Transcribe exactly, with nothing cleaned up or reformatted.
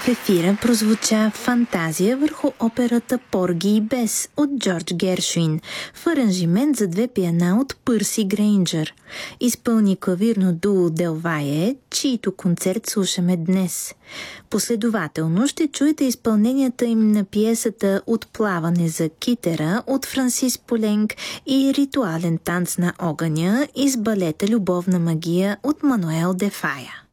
В ефира прозвуча фантазия върху операта Порги и Бес от Джордж Гершуин в аранжимент за две пиана от Пърси Грейнджър. Изпълни клавирно дуо Делвае, чийто концерт слушаме днес. Последователно ще чуете изпълненията им на пиесата Отплаване за китера от Франсис Поленк и Ритуален танц на огъня из балета Любовна магия от Мануел де Фая.